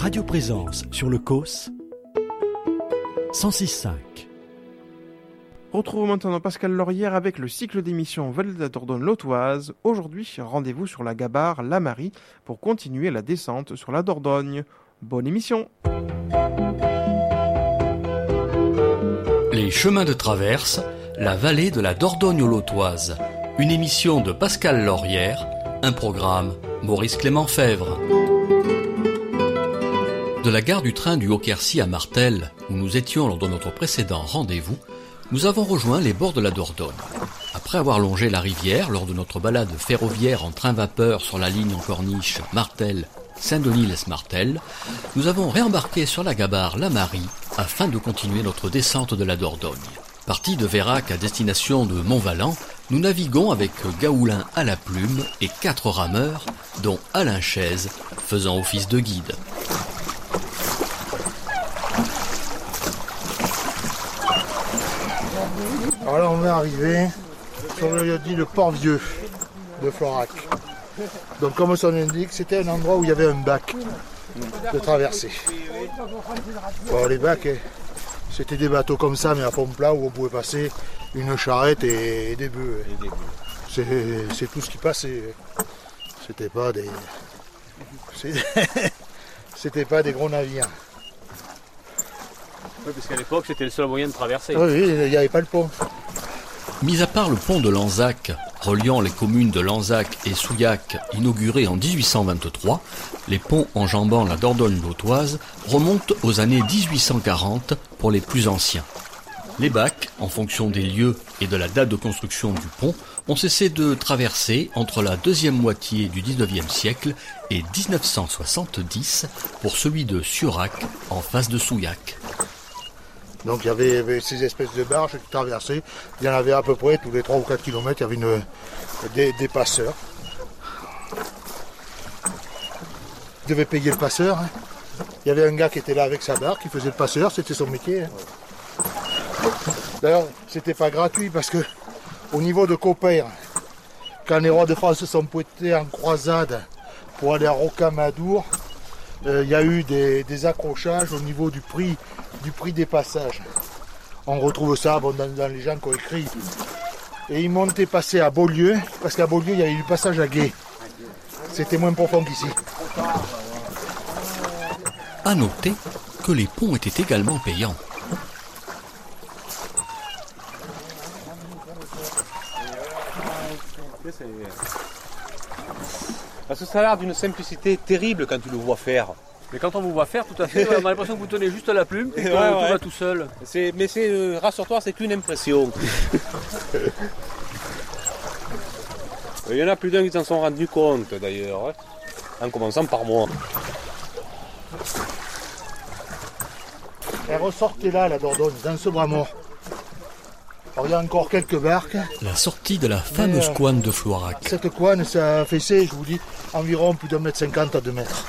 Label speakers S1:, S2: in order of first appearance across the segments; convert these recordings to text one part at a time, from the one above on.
S1: Radio Présence sur le COS 106.5.
S2: Retrouvons maintenant Pascal Laurière avec le cycle d'émissions Vallée de la Dordogne-Lautoise. Aujourd'hui, rendez-vous sur la Gabarre La Marie pour continuer la descente sur la Dordogne. Bonne émission.
S3: Les chemins de traverse, la vallée de la Dordogne-Lautoise. Une émission de Pascal Laurière, un programme Maurice Clément Fèvre. De la gare du train du Haut-Quercy à Martel, où nous étions lors de notre précédent rendez-vous, nous avons rejoint les bords de la Dordogne. Après avoir longé la rivière lors de notre balade ferroviaire en train-vapeur sur la ligne en corniche Martel-Saint-Denis-lès-Martel, nous avons réembarqué sur la Gabarre La Marie afin de continuer notre descente de la Dordogne. Partis de Vérac à destination de Montvalent, nous naviguons avec Gaoulin à la plume et 4 rameurs, dont Alain Chaise, faisant office de guide.
S4: Alors là, on est arrivé sur le lieu-dit le Port-Vieux de Florac. Donc comme son indique, c'était un endroit où il y avait un bac de traversée. Bon, les bacs, c'était des bateaux comme ça, mais à fond plat, où on pouvait passer une charrette et des bœufs. C'est tout ce qui passait. C'était pas des... C'était pas des gros navires.
S5: Oui, parce qu'à l'époque, c'était le seul moyen de traverser.
S4: Oui, il n'y avait pas le pont.
S3: Mis à part le pont de Lanzac, reliant les communes de Lanzac et Souillac, inauguré en 1823, les ponts enjambant la Dordogne-Lautoise remontent aux années 1840 pour les plus anciens. Les bacs, en fonction des lieux et de la date de construction du pont, ont cessé de traverser entre la deuxième moitié du XIXe siècle et 1970 pour celui de Surac, en face de Souillac.
S4: Donc il y avait ces espèces de barges qui traversaient. Il y en avait à peu près tous les 3 ou 4 km, il y avait des passeurs. Ils devaient payer le passeur. Il y avait un gars qui était là avec sa barque, qui faisait le passeur, c'était son métier. D'ailleurs, c'était pas gratuit parce que au niveau de Copper, quand les rois de France se sont pointés en croisade pour aller à Rocamadour, il y a eu des accrochages au niveau du prix des passages. On retrouve ça dans les gens qui ont écrit. Et ils montaient passer à Beaulieu, parce qu'à Beaulieu, il y avait eu le passage à Gué. C'était moins profond qu'ici.
S3: À noter que les ponts étaient également payants.
S5: Parce que ça a l'air d'une simplicité terrible quand tu le vois faire. Mais quand on vous voit faire, tout à fait, on a l'impression que vous tenez juste la plume et que tout va tout seul. Mais rassure-toi, c'est qu'une impression. Il y en a plus d'un qui s'en sont rendus compte d'ailleurs, en commençant par moi.
S4: Elle ressortait là, la Dordogne, dans ce bras mort. Alors il y a encore quelques barques.
S3: La sortie de la fameuse couane de Floirac.
S4: Cette couane, ça fait, je vous dis, environ plus d'1,50 m à 2 mètres.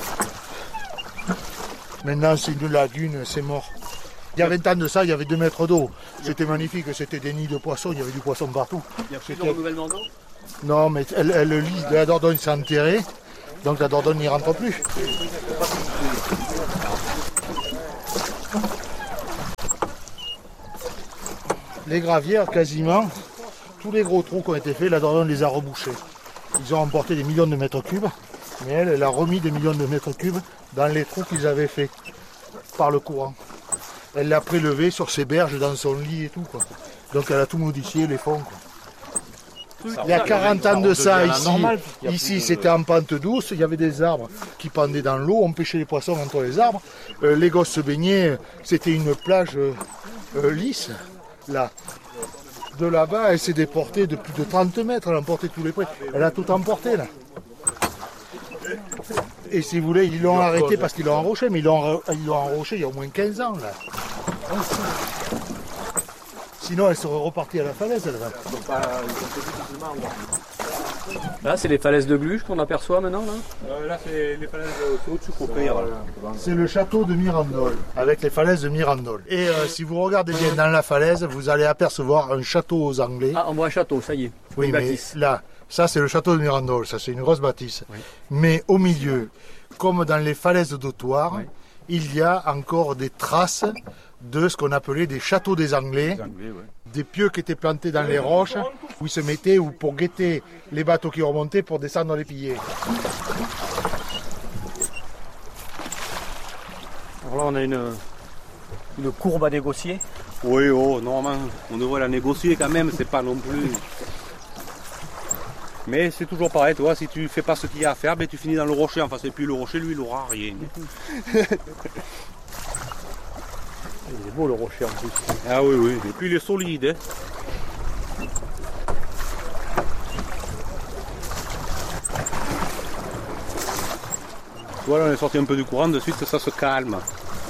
S4: Maintenant, c'est une lagune, c'est mort. Il y a 20 ans de ça, il y avait 2 mètres d'eau. C'était magnifique, c'était des nids de poissons, il y avait du poisson partout.
S5: Il y a plus de renouvellement d'eau ?
S4: Non, mais le lit de la Dordogne s'est enterré, donc la Dordogne n'y rentre plus. Les gravières, quasiment, tous les gros trous qui ont été faits, la Dordogne les a rebouchés. Ils ont emporté des millions de mètres cubes, mais elle a remis des millions de mètres cubes dans les trous qu'ils avaient faits par le courant. Elle l'a prélevé sur ses berges, dans son lit et tout, quoi. Donc elle a tout modifié, les fonds, quoi. Il y a 40 ans de ça ici. Ici c'était en pente douce, il y avait des arbres qui pendaient dans l'eau, on pêchait les poissons entre les arbres. Les gosses se baignaient, c'était une plage lisse. Là, de là-bas, elle s'est déportée de plus de 30 mètres, elle a emporté tous les prés. Elle a tout emporté, là. Et si vous voulez, ils l'ont arrêté parce qu'ils l'ont enroché, mais ils l'ont enroché il y a au moins 15 ans, là. Sinon, elle serait repartie à la falaise, elle va.
S5: Là, c'est les falaises de Gluche qu'on aperçoit maintenant, là. Là, c'est les falaises au-dessus de Copper.
S4: C'est le château de Mirandol, avec les falaises de Mirandol. Et si vous regardez bien dans la falaise, vous allez apercevoir un château aux Anglais.
S5: Ah, on voit un château, ça y est.
S4: Oui, mais là, ça c'est le château de Mirandol, ça c'est une grosse bâtisse. Oui. Mais au milieu, comme dans les falaises d'Autoire, il y a encore des traces de ce qu'on appelait des châteaux des Anglais, des pieux qui étaient plantés dans les roches, où ils se mettaient ou pour guetter les bateaux qui remontaient pour descendre les piller.
S5: Alors là, on a une courbe à négocier.
S6: Oui, normalement, on devrait la négocier quand même, c'est pas non plus... Mais c'est toujours pareil, tu vois, si tu fais pas ce qu'il y a à faire, ben, tu finis dans le rocher. Enfin, et puis le rocher, lui, il aura rien.
S5: Il est beau le rocher en plus.
S6: Ah oui, et puis il est solide. Voilà, on est sorti un peu du courant, de suite ça se calme.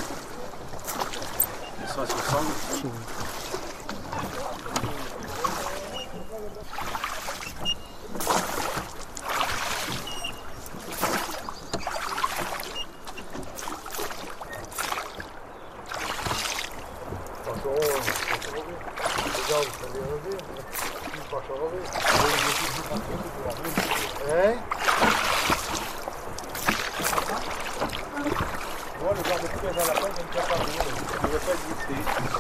S6: Ça se sent.
S4: Le genre de piège à la fin, ça ne peut pas